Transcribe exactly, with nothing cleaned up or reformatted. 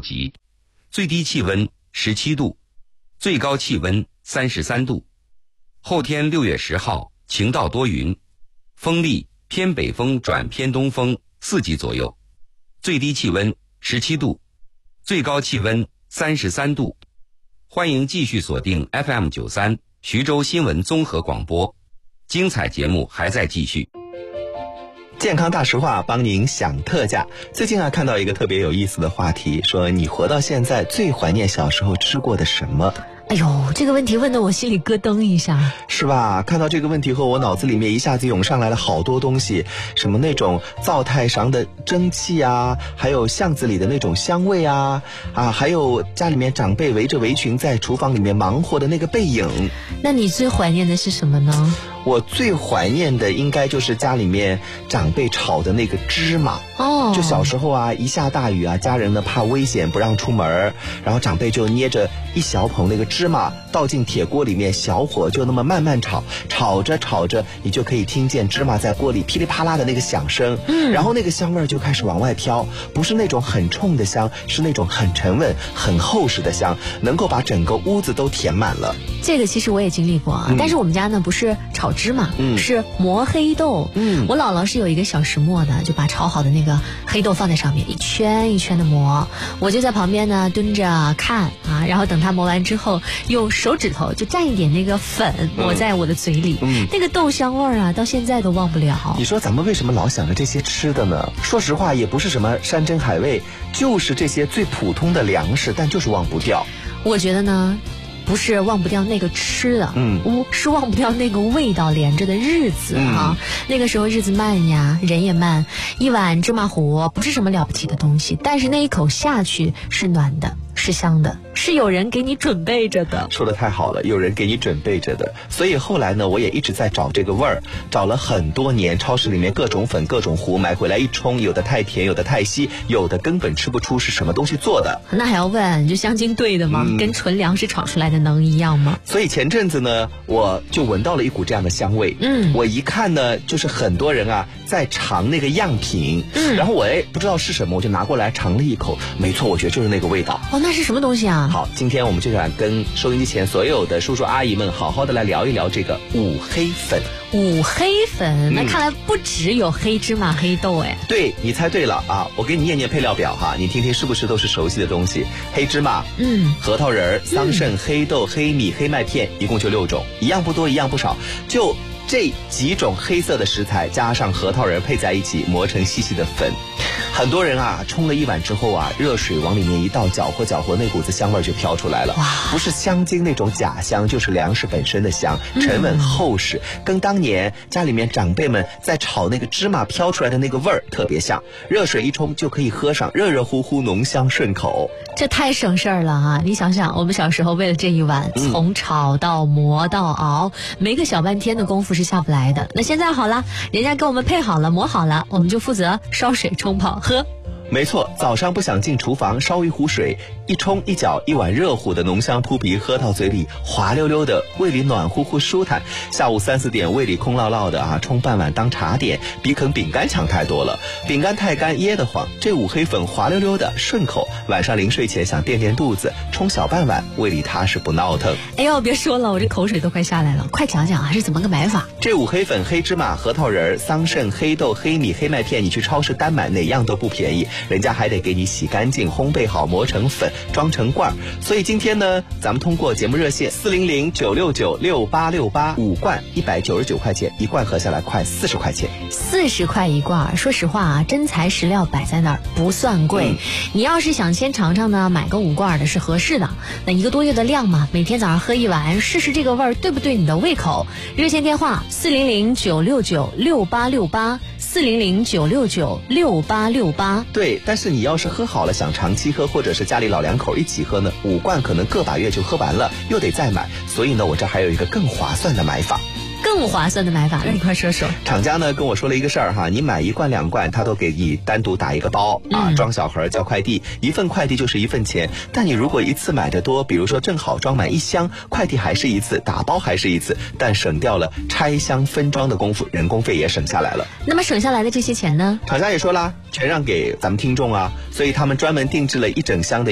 级，最低气温十七度，最高气温三十三度。后天六月十号晴到多云，风力偏北风转偏东风四级左右，最低气温十七度，最高气温三十三度。欢迎继续锁定 F M 九三徐州新闻综合广播，精彩节目还在继续。 健康大实话帮您享特价。最近啊，看到一个特别有意思的话题，说你活到现在最怀念小时候吃过的什么？ 哎呦，这个问题问得我心里咯噔一下， 是吧？看到这个问题后，我脑子里面一下子涌上来了好多东西，什么那种灶台上的蒸汽啊，还有巷子里的那种香味啊，啊，还有家里面长辈围着围裙在厨房里面忙活的那个背影。 那你最怀念的是什么呢？ 我最怀念的应该就是家里面长辈炒的那个芝麻。 哦， 就小时候啊，一下大雨啊，家人呢怕危险不让出门，然后长辈就捏着一小捧那个芝麻倒进铁锅里面，小火就那么慢慢炒，炒着炒着你就可以听见芝麻在锅里噼里啪啦的那个响声，嗯，然后那个香味就开始往外飘，不是那种很冲的香，是那种很沉稳很厚实的香，能够把整个屋子都填满了。 这个其实我也经历过啊，嗯、但是我们家呢不是炒芝麻，嗯，是磨黑豆。嗯，我姥姥是有一个小石磨的，就把炒好的那个黑豆放在上面，一圈一圈的磨，我就在旁边呢蹲着看啊，然后等它磨完之后，用手指头就蘸一点那个粉抹在我的嘴里，嗯，那个豆香味啊，到现在都忘不了。 你说咱们为什么老想着这些吃的呢？说实话，也不是什么山珍海味，就是这些最普通的粮食，但就是忘不掉。 我觉得呢，不是忘不掉那个吃的，嗯，是忘不掉那个味道连着的日子啊。嗯、那个时候日子慢呀，人也慢，一碗芝麻糊不是什么了不起的东西，但是那一口下去是暖的，是香的，是有人给你准备着的。 说得太好了，有人给你准备着的。所以后来呢，我也一直在找这个味儿，找了很多年，超市里面各种粉各种糊买回来一冲，有的太甜，有的太稀，有的根本吃不出是什么东西做的。 那还要问，就香精兑的吗？嗯、跟纯粮食炒出来的能一样吗？ 所以前阵子呢，我就闻到了一股这样的香味。嗯，我一看呢，就是很多人啊在尝那个样品。嗯，然后我也不知道是什么，我就拿过来尝了一口，没错，我觉得就是那个味道。 哦，那是什么东西啊？ 好，今天我们就想跟收音机前所有的叔叔阿姨们好好的来聊一聊这个五黑粉。 五黑粉，那看来不只有黑芝麻黑豆哎。 对，你猜对了啊！我给你念念配料表哈，你听听是不是都是熟悉的东西？黑芝麻，嗯，核桃仁、桑葚、嗯、黑豆、黑米、黑麦片，一共就六种，一样不多，一样不少，就这几种黑色的食材加上核桃仁配在一起，磨成细细的粉。很多人啊，冲了一碗之后啊，热水往里面一倒，搅和搅和，那股子香味就飘出来了。哇，不是香精那种假香，就是粮食本身的香，沉稳厚实，嗯、跟当年家里面长辈们在炒那个芝麻飘出来的那个味儿特别像。热水一冲就可以喝上，热热乎乎，浓香顺口。 这太省事儿了啊！你想想，我们小时候为了这一碗，嗯、从炒到磨到熬，没个小半天的功夫是下不来的。那现在好了，人家给我们配好了，磨好了，我们就负责烧水冲泡喝。 没错，早上不想进厨房，烧一壶水，一冲一搅，一碗热乎的浓香扑鼻，喝到嘴里滑溜溜的，胃里暖乎乎舒坦。下午三四点胃里空落落的啊，冲半碗当茶点，比啃饼干强太多了。饼干太干噎得慌，这五黑粉滑溜溜的顺口，晚上临睡前想垫垫肚子，冲小半碗，胃里踏实不闹腾。 哎呦，别说了，我这口水都快下来了，快讲讲啊，是怎么个买法？ 这五黑粉、黑芝麻、核桃仁、桑葚、黑豆、黑米、黑麦片，你去超市单买哪样都不便宜，人家还得给你洗干净、烘焙好、磨成粉、装成罐。所以今天呢，咱们通过节目热线四零零九六九六八六八，五罐一百九十九块钱，一罐合下来快四十块钱， 四十块一罐。说实话啊，真材实料摆在那儿，不算贵。嗯、你要是想先尝尝呢，买个五罐的是合适的。那一个多月的量嘛，每天早上喝一碗，试试这个味儿对不对你的胃口。热线电话四零零九六九六八六八。四零零九六九六八六八。 对，但是你要是喝好了想长期喝，或者是家里老两口一起喝呢，五罐可能个把月就喝完了，又得再买。所以呢，我这还有一个更划算的买法。 更划算的买法，那你快说说。 厂家呢跟我说了一个事儿哈，你买一罐两罐，他都给你单独打一个包、嗯、啊，装小盒交快递，一份快递就是一份钱。但你如果一次买的多，比如说正好装满一箱，快递还是一次，打包还是一次，但省掉了拆箱分装的功夫，人工费也省下来了。 那么省下来的这些钱呢？ 厂家也说啦，全让给咱们听众啊，所以他们专门定制了一整箱的